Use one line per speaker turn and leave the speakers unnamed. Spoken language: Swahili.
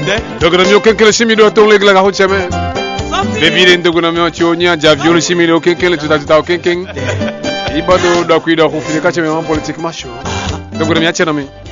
Dogo na mio kenkele shimido tole gla ho cheme. Devile ndogo na mio chionya javiolo shimido kenkele tutata kenken. Ibado da kuida kufika cheme politique macho. Dogo na mia chena mi.